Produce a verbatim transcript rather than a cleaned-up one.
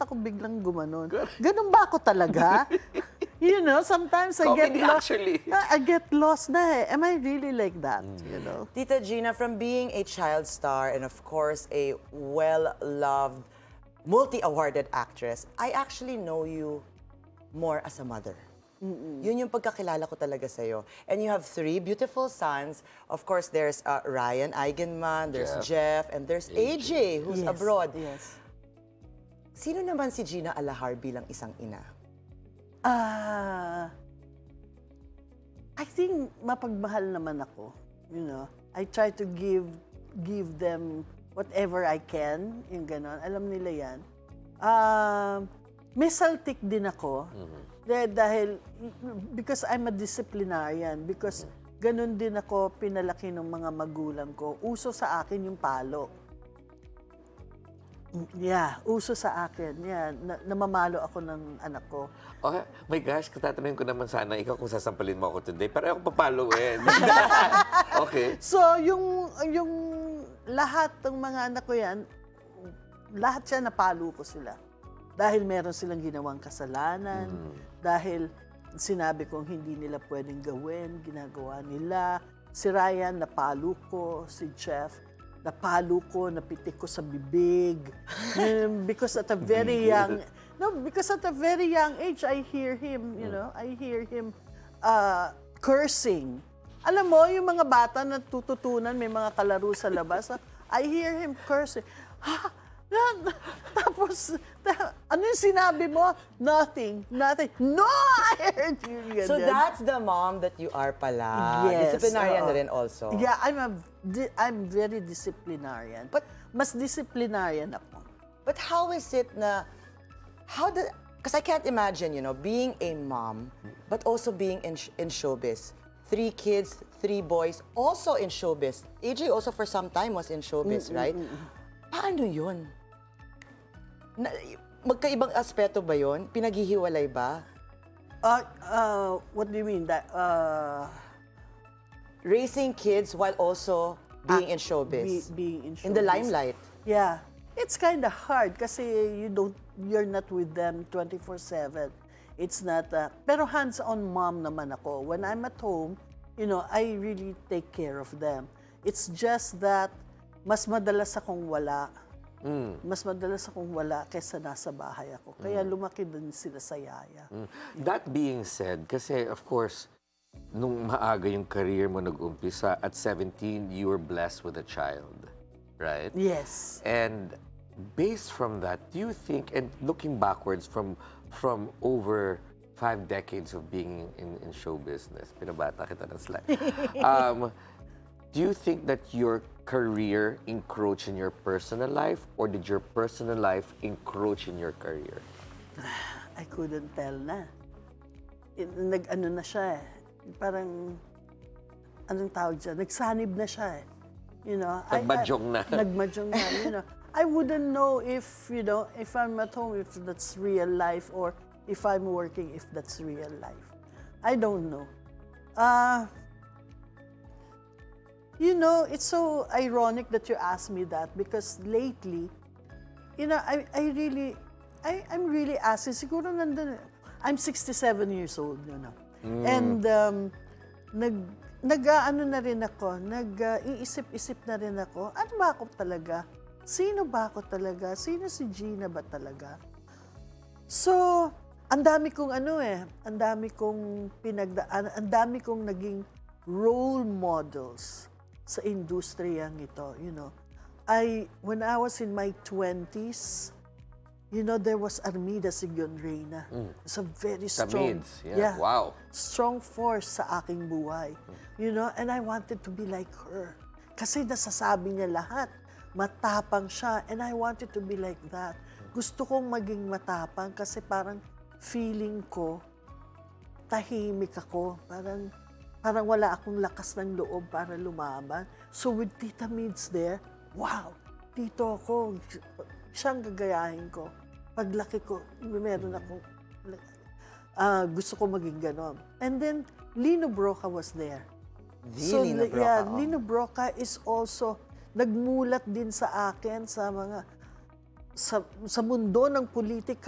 ako biglang gumanon? Ganun ba ako talaga? You know, sometimes I get Comedy, lost. actually. I get lost na eh. Am I really like that? You know? Tita Gina, from being a child star and of course a well-loved, multi-awarded actress, I actually know you more as a mother. Mm-mm. Yun yung pagkakilala ko talaga sa'yo. And you have three beautiful sons. Of course, there's uh, Ryan Eigenman, there's Jeff, Jeff and there's A A J, J, who's Yes, abroad. Yes. Sino naman si Gina Alahar bilang isang ina? Ah, I think mapagmahal naman ako. You know, I try to give give them whatever I can, yung ganon. Alam nila yan. Uh, may saltik din ako. Mm-hmm. Dahil, dahil, because I'm a disciplinarian, because ganon din ako pinalaki ng mga magulang ko. Uso sa akin yung palo. Yeah, uso sa akin. Yeah, na, namamalo ako ng anak ko. Okay, my gosh, tatanungin ko naman sana ikaw kung sasampalin mo ako today. Pero ako papaluin. Okay. So, yung, yung lahat ng mga anak ko yan, lahat siya napalo ko sila. Dahil meron silang ginawang kasalanan, Mm. dahil sinabi kong hindi nila pwedeng gawin, ginagawa nila. Si Ryan, napalo ko. Si Jeff, napalo ko, napitik ko sa bibig. Um, because at a very young, no, because at a very young age, I hear him, you know, I hear him uh, cursing. Alam mo, yung mga bata na tututunan, may mga kalaro sa labas, I hear him cursing. Ha? Tapos, ta- ano yung sinabi mo? Nothing, nothing. No, I heard you. So that's the mom that you are pala. Yes, Disciplinarian oo. na rin also. Yeah, I'm a, di- I'm very disciplinarian. But- mas disciplinarian ako. But how is it na, how the, because I can't imagine, you know, being a mom, but also being in, sh- in showbiz. Three kids, three boys, also in showbiz. A J also for some time was in showbiz, right? Paano yun? Na, magkaibang aspeto ba yun? Pinaghihiwalay ba? Uh, uh, what do you mean? That, uh, Raising kids while also being in be, showbiz. being in showbiz. In the limelight. Yeah. It's kind of hard kasi you don't, you're not with them twenty-four seven. It's not, uh, pero hands-on mom naman ako. When I'm at home, you know, I really take care of them. It's just that mas madalas akong wala. Mm. Mas madalas akong wala kaysa nasa bahay ako. Kaya lumaki din sila sa yaya. Mm. That being said, kasi of course, nung maaga yung career mo nag-umpisa, at seventeen, you were blessed with a child, right? Yes. And based from that, do you think, and looking backwards from from over five decades of being in, in show business, pinabata kita ng slide, um, do you think that your career encroached in your personal life, or did your personal life encroach in your career? I couldn't tell na. It- Nag-ano na siya eh. Parang, anong tawag dyan? Nagsanib na siya eh. You know, I- I- Nagmadyong na. Nagmadyong na, you know. I wouldn't know if, you know, if I'm at home, if that's real life, or if I'm working, if that's real life. I don't know. Uh, you know, it's so ironic that you asked me that because lately, you know, I, I really, I, I'm really asking, siguro nandun, I'm sixty-seven years old, you know. And um, nag, nag-ano na rin ako, nag-iisip-isip na rin ako, ano ba ako talaga? Sino ba ako talaga? Sino si Gina ba talaga? So, ang dami kong ano eh, ang dami kong pinagdaan, ang dami kong naging role models sa industriyang ito, you know. I, when I was in my twenties, you know, there was Armida Sigon Reyna. It's a very Sa strong, mids, yeah. Wow. strong force sa aking buhay. You know, and I wanted to be like her. Kasi nasasabi niya lahat. Matapang siya, and I wanted to be like that. Gusto kong maging matapang kasi parang feeling ko, tahimik ako. Parang, parang wala akong lakas ng loob para lumaban. So with Tita Mids there, wow, dito ako, siyang gagayahin ko. Paglaki ko, meron akong, uh, gusto ko maging ganon. And then, Lino Broca was there. The Lino Broca, yeah, oh. Lino Broca is also, nagmulat din sa akin sa mga, sa, sa mundo ng politika,